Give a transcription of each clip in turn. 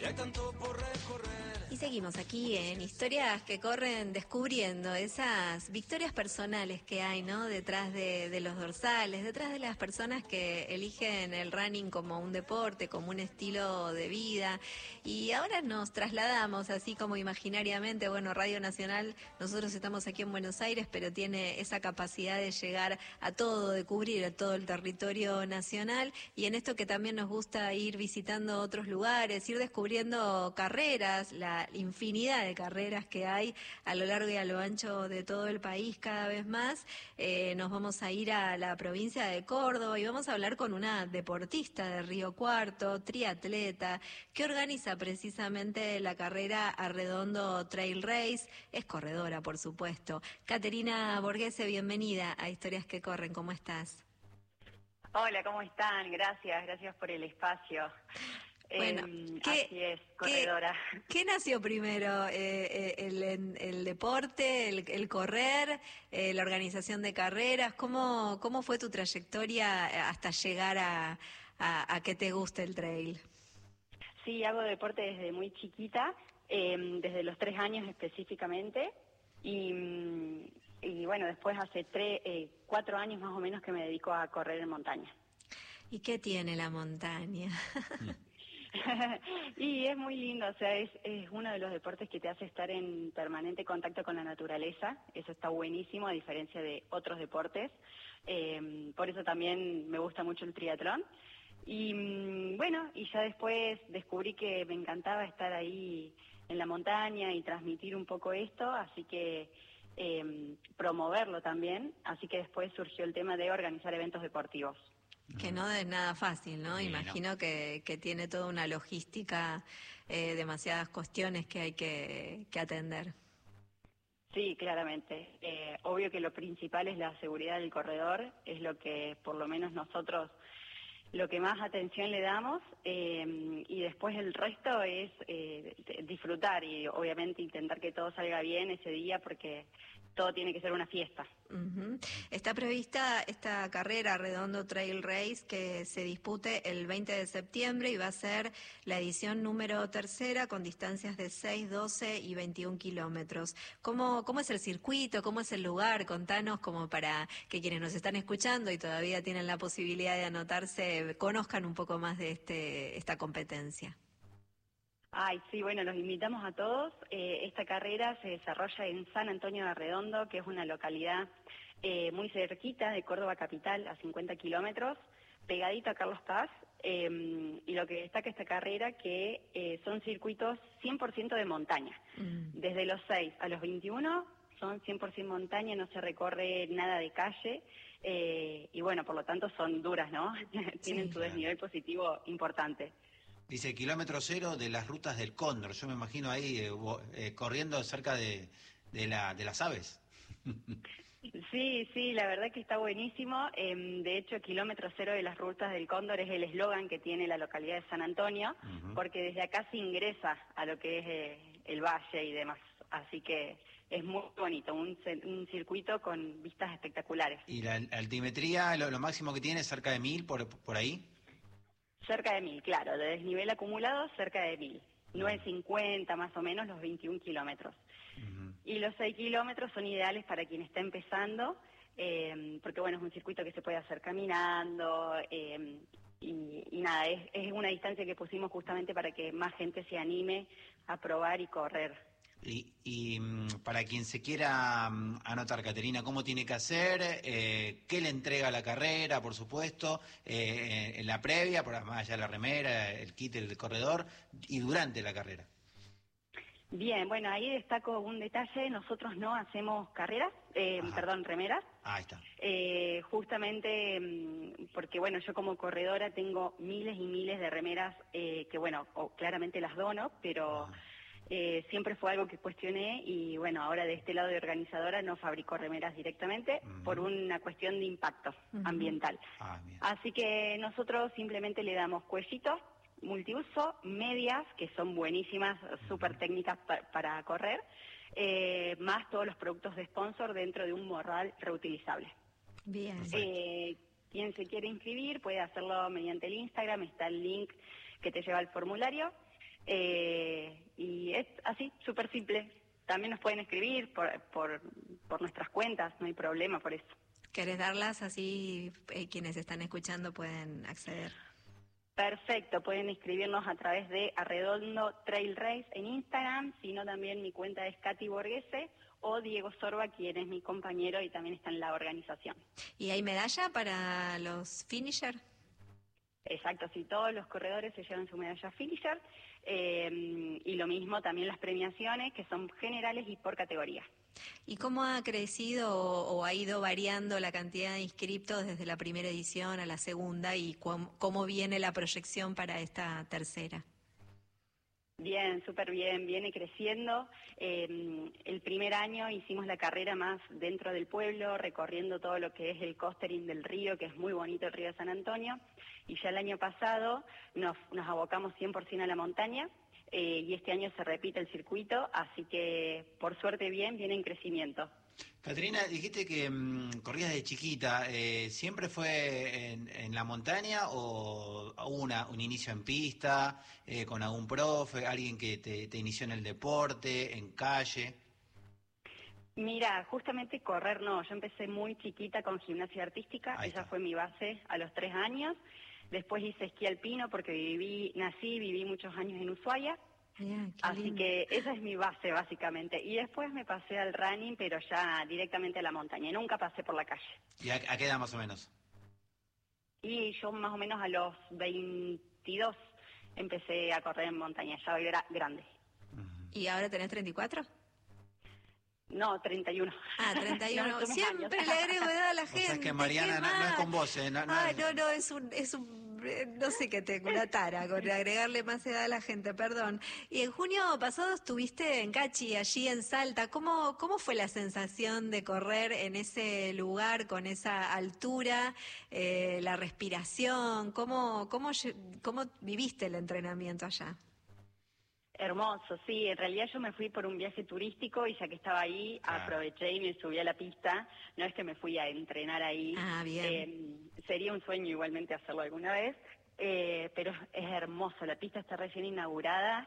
y hay tanto por recorrer. Y seguimos aquí en Historias que Corren, descubriendo esas victorias personales que hay, ¿no? Detrás de los dorsales, detrás de las personas que eligen el running como un deporte, como un estilo de vida. Y ahora nos trasladamos, así como imaginariamente, bueno, Radio Nacional, nosotros estamos aquí en Buenos Aires, pero tiene esa capacidad de llegar a todo, de cubrir a todo el territorio nacional. Y en esto que también nos gusta ir visitando otros lugares, ir descubriendo carreras, la infinidad de carreras que hay a lo largo y a lo ancho de todo el país cada vez más. Nos vamos a ir a la provincia de Córdoba y vamos a hablar con una deportista de Río Cuarto, triatleta, que organiza precisamente la carrera Arredondo Trail Race. Es corredora, por supuesto. Caterina Borghese, bienvenida a Historias que Corren. ¿Cómo estás? Hola, ¿cómo están? Gracias por el espacio. Bueno, así es, corredora. ¿Qué nació primero? ¿El deporte, el correr, la organización de carreras? ¿Cómo fue tu trayectoria hasta llegar a que te guste el trail? Sí, hago deporte desde muy chiquita, desde los 3 años específicamente, y bueno, después hace 4 años más o menos que me dedico a correr en montaña. ¿Y qué tiene la montaña? Y es muy lindo, o sea, es uno de los deportes que te hace estar en permanente contacto con la naturaleza. Eso está buenísimo, a diferencia de otros deportes. Por eso también me gusta mucho el triatlón. Y bueno, y ya después descubrí que me encantaba estar ahí en la montaña y transmitir un poco esto, así que promoverlo también. Así que después surgió el tema de organizar eventos deportivos. Que no es nada fácil, ¿no? Imagino que tiene toda una logística, demasiadas cuestiones que hay que atender. Sí, claramente. Obvio que lo principal es la seguridad del corredor, es lo que por lo menos nosotros, lo que más atención le damos, y después el resto es disfrutar y obviamente intentar que todo salga bien ese día porque todo tiene que ser una fiesta. Uh-huh. Está prevista esta carrera Arredondo Trail Race que se dispute el 20 de septiembre y va a ser la edición número 3 con distancias de 6, 12 y 21 kilómetros. ¿Cómo es el circuito? ¿Cómo es el lugar? Contanos como para que quienes nos están escuchando y todavía tienen la posibilidad de anotarse, conozcan un poco más de esta competencia. Ay, sí, bueno, los invitamos a todos. Esta carrera se desarrolla en San Antonio de Arredondo, que es una localidad muy cerquita de Córdoba capital, a 50 kilómetros, pegadito a Carlos Paz. Y lo que destaca esta carrera que son circuitos 100% de montaña. Desde los 6 a los 21 son 100% montaña, no se recorre nada de calle. Y bueno, por lo tanto son duras, ¿no? Tienen su desnivel positivo importante. Dice, kilómetro cero de las rutas del Cóndor. Yo me imagino ahí corriendo cerca de las aves. Sí, la verdad que está buenísimo. De hecho, kilómetro cero de las rutas del Cóndor es el eslogan que tiene la localidad de San Antonio, porque desde acá se ingresa a lo que es el valle y demás. Así que es muy bonito, un circuito con vistas espectaculares. ¿Y la altimetría, lo máximo que tiene, cerca de 1000 por ahí? Cerca de 1000, claro, de desnivel acumulado cerca de 1000. 950 más o menos los 21 kilómetros. Y los 6 kilómetros son ideales para quien está empezando, porque bueno, es un circuito que se puede hacer caminando, y nada, es una distancia que pusimos justamente para que más gente se anime a probar y correr. Y para quien se quiera anotar, Caterina, ¿cómo tiene que hacer? ¿Qué le entrega la carrera, por supuesto? En la previa, por más allá de la remera, el kit del corredor, y durante la carrera. Bien, bueno, ahí destaco un detalle, nosotros no hacemos carreras, remeras. Ahí está. Justamente porque, bueno, yo como corredora tengo miles y miles de remeras que, bueno, claramente las dono, pero siempre fue algo que cuestioné y, bueno, ahora de este lado de organizadora no fabrico remeras directamente por una cuestión de impacto ambiental. Así que nosotros simplemente le damos cuellitos, multiuso, medias, que son buenísimas, súper técnicas para correr, más todos los productos de sponsor dentro de un morral reutilizable. Bien. Quien se quiere inscribir puede hacerlo mediante el Instagram, está el link que te lleva al formulario. Y es así, súper simple. También nos pueden escribir por nuestras cuentas, no hay problema por eso. ¿Querés darlas así quienes están escuchando pueden acceder? Perfecto, pueden escribirnos a través de Arredondo Trail Race en Instagram, sino también mi cuenta es Katy Borghese o Diego Sorba, quien es mi compañero y también está en la organización. ¿Y hay medalla para los finisher? Exacto, sí, todos los corredores se llevan su medalla finisher y lo mismo también las premiaciones que son generales y por categoría. ¿Y cómo ha crecido o ha ido variando la cantidad de inscriptos desde la primera edición a la segunda y cómo viene la proyección para esta tercera? Bien, súper bien, viene creciendo. El primer año hicimos la carrera más dentro del pueblo, recorriendo todo lo que es el costering del río, que es muy bonito el río de San Antonio, y ya el año pasado nos abocamos 100% a la montaña, y este año se repite el circuito, así que por suerte bien, viene en crecimiento. Caterina, dijiste que corrías de chiquita. ¿Siempre fue en la montaña o hubo un inicio en pista, con algún profe, alguien que te inició en el deporte, en calle? Mira, justamente correr no, yo empecé muy chiquita con gimnasia artística, esa fue mi base a los 3 años. Después hice esquí alpino porque viví muchos años en Ushuaia. Así que esa es mi base básicamente. Y después me pasé al running, pero ya directamente a la montaña. Nunca pasé por la calle. ¿Y a qué edad más o menos? Y yo más o menos a los 22 empecé a correr en montaña. Ya era grande. ¿Y ahora tenés 34? No, 31. Ah, 31. No, siempre le agrego edad a la gente. O sea, es que Mariana no es con vos, no, es un no sé qué tengo, una tara con agregarle más edad a la gente, perdón. Y en junio pasado estuviste en Cachi, allí en Salta. ¿Cómo fue la sensación de correr en ese lugar, con esa altura, la respiración? ¿Cómo viviste el entrenamiento allá? Hermoso, sí. En realidad yo me fui por un viaje turístico y ya que estaba ahí, aproveché y me subí a la pista. No es que me fui a entrenar ahí. Ah, bien. Sería un sueño igualmente hacerlo alguna vez, pero es hermoso. La pista está recién inaugurada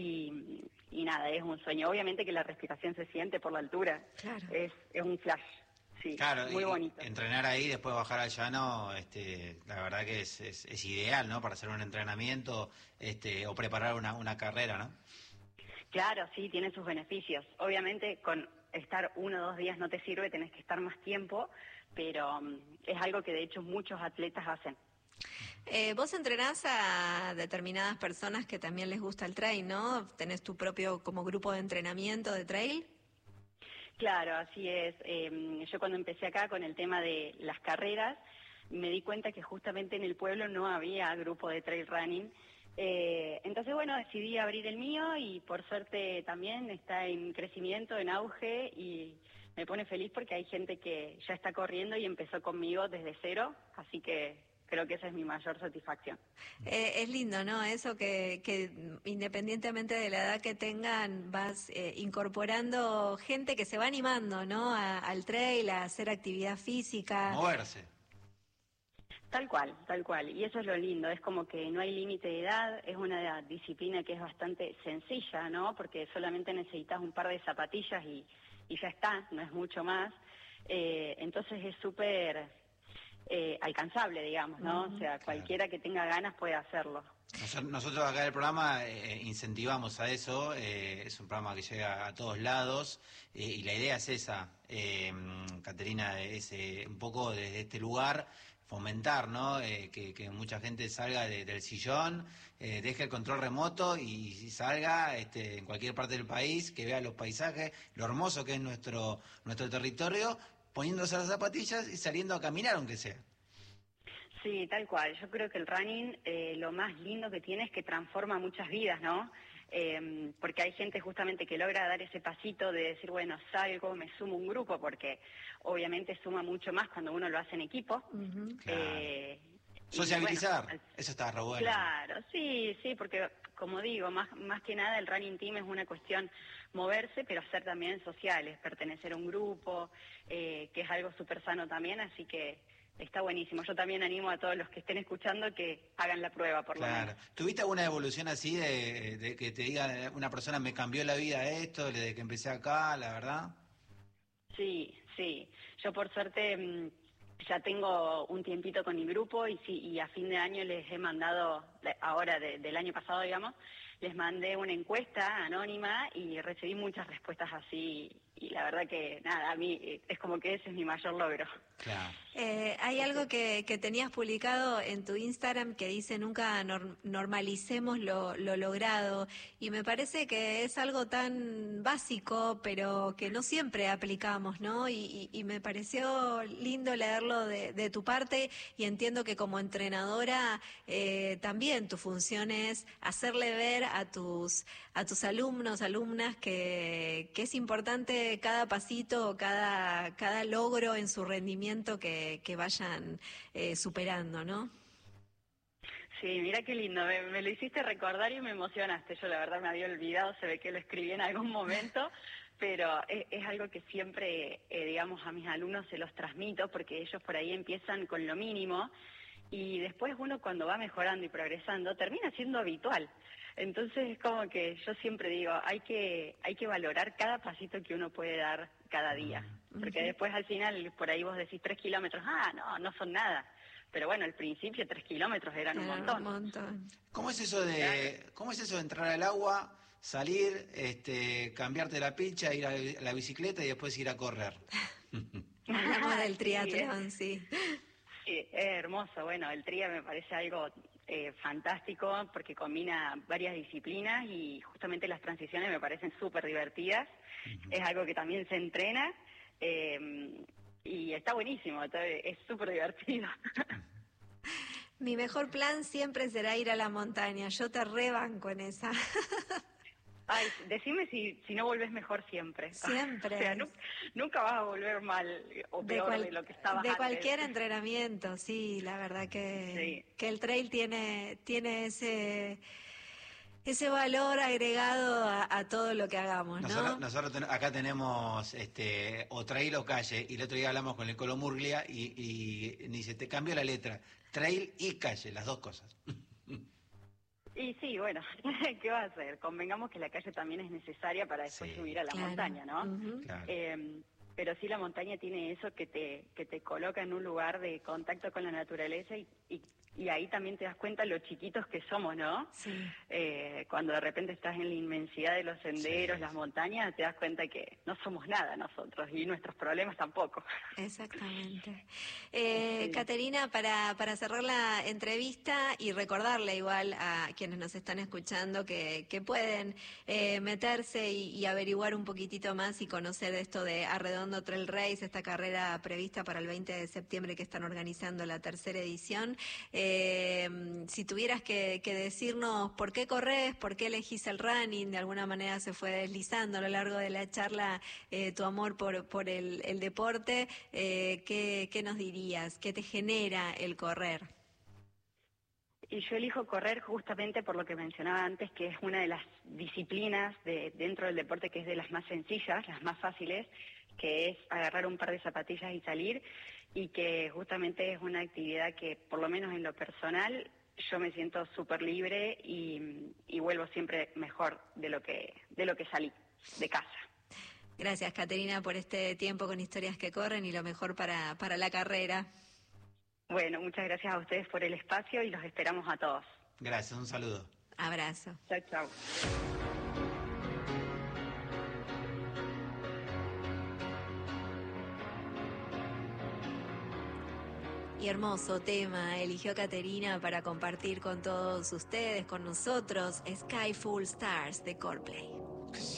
y nada, es un sueño. Obviamente que la respiración se siente por la altura. Claro. Es un flash. Sí, claro, muy bonito. Entrenar ahí, después bajar al llano, la verdad que es ideal, ¿no? Para hacer un entrenamiento o preparar una carrera, ¿no? Claro, sí, tiene sus beneficios. Obviamente con estar 1 o 2 días no te sirve, tenés que estar más tiempo, pero es algo que de hecho muchos atletas hacen. Vos entrenás a determinadas personas que también les gusta el trail, ¿no? ¿Tenés tu propio como grupo de entrenamiento de trail? Claro, así es. Yo cuando empecé acá con el tema de las carreras, me di cuenta que justamente en el pueblo no había grupo de trail running. Entonces, bueno, decidí abrir el mío y por suerte también está en crecimiento, en auge y me pone feliz porque hay gente que ya está corriendo y empezó conmigo desde cero, así que creo que esa es mi mayor satisfacción. Es lindo, ¿no? Eso que independientemente de la edad que tengan, vas incorporando gente que se va animando, ¿no? Al trail, a hacer actividad física. Moverse. Tal cual. Y eso es lo lindo, es como que no hay límite de edad, es una disciplina que es bastante sencilla, ¿no? Porque solamente necesitas un par de zapatillas y ya está, no es mucho más. Entonces es súper alcanzable, digamos, ¿no? O sea, cualquiera que tenga ganas puede hacerlo. Nosotros acá en el programa incentivamos a eso, es un programa que llega a todos lados y la idea es esa, Caterina, es un poco desde este lugar fomentar, ¿no? Que mucha gente salga del sillón, deje el control remoto y salga en cualquier parte del país, que vea los paisajes, lo hermoso que es nuestro territorio, poniéndose las zapatillas y saliendo a caminar aunque sea. Sí, tal cual. Yo creo que el running lo más lindo que tiene es que transforma muchas vidas, ¿no? Porque hay gente justamente que logra dar ese pasito de decir, bueno, salgo, me sumo a un grupo, porque obviamente suma mucho más cuando uno lo hace en equipo. Claro. Sociabilizar, bueno, eso está re bueno. Claro, sí, porque como digo, más que nada el running team es una cuestión moverse, pero ser también sociales, pertenecer a un grupo, que es algo súper sano también, así que está buenísimo. Yo también animo a todos los que estén escuchando que hagan la prueba, por lo menos. ¿Tuviste alguna evolución así de que te diga una persona, me cambió la vida esto, desde que empecé acá, la verdad? Sí. Yo por suerte ya tengo un tiempito con mi grupo y a fin de año les he mandado, ahora del año pasado, digamos, les mandé una encuesta anónima y recibí muchas respuestas así y la verdad que nada, a mí es como que ese es mi mayor logro. Claro. Hay algo que tenías publicado en tu Instagram que dice nunca normalicemos lo logrado, y me parece que es algo tan básico pero que no siempre aplicamos, ¿no? Y me pareció lindo leerlo de tu parte, y entiendo que como entrenadora también tu función es hacerle ver a tus alumnos, alumnas que es importante cada pasito, cada logro en su rendimiento que vayan superando, ¿no? Sí, mira qué lindo, me lo hiciste recordar y me emocionaste. Yo la verdad me había olvidado, se ve que lo escribí en algún momento, pero es algo que siempre, digamos, a mis alumnos se los transmito, porque ellos por ahí empiezan con lo mínimo y después uno cuando va mejorando y progresando termina siendo habitual. Entonces es como que yo siempre digo, hay que valorar cada pasito que uno puede dar cada día, porque después al final por ahí vos decís 3 kilómetros, no son nada, pero bueno, al principio 3 kilómetros eran un montón. ¿Cómo es eso de entrar al agua, salir, cambiarte la pilcha, ir a la bicicleta y después ir a correr? Hablamos del triatlón, sí. Sí, es hermoso. Bueno, el tria me parece algo fantástico porque combina varias disciplinas y justamente las transiciones me parecen súper divertidas. Es algo que también se entrena y está buenísimo, es súper divertido. Mi mejor plan siempre será ir a la montaña, yo te rebanco en esa. Ay, decime si no volvés mejor siempre. Siempre. O sea, nunca vas a volver mal o peor de lo que estabas de antes. cualquier entrenamiento, sí, la verdad que el trail tiene ese valor agregado a todo lo que hagamos, ¿no? Nosotros acá tenemos o trail o calle, y el otro día hablamos con el Colo Murglia y dice, te cambió la letra, trail y calle, las dos cosas. Y sí, bueno, ¿qué va a hacer? Convengamos que la calle también es necesaria para después subir a la montaña, ¿no? Claro. Pero sí, la montaña tiene eso que te coloca en un lugar de contacto con la naturaleza y ahí también te das cuenta lo chiquitos que somos, ¿no? Sí. Cuando de repente estás en la inmensidad de los senderos, las montañas, te das cuenta que no somos nada nosotros y nuestros problemas tampoco. Exactamente. Caterina, para cerrar la entrevista y recordarle igual a quienes nos están escuchando que pueden meterse y averiguar un poquitito más y conocer esto de Arredondo Trail Race, esta carrera prevista para el 20 de septiembre que están organizando la tercera edición. Si tuvieras que decirnos por qué corres, por qué elegís el running, de alguna manera se fue deslizando a lo largo de la charla tu amor por el deporte, ¿qué nos dirías? ¿Qué te genera el correr? Y yo elijo correr justamente por lo que mencionaba antes, que es una de las disciplinas dentro del deporte que es de las más sencillas, las más fáciles, que es agarrar un par de zapatillas y salir, y que justamente es una actividad que, por lo menos en lo personal, yo me siento súper libre y vuelvo siempre mejor de lo que salí de casa. Gracias, Caterina, por este tiempo con Historias que Corren y lo mejor para la carrera. Bueno, muchas gracias a ustedes por el espacio y los esperamos a todos. Gracias, un saludo. Abrazo. Chao, chao. Y hermoso tema eligió Caterina para compartir con todos ustedes, con nosotros, Sky Full Stars de Coldplay.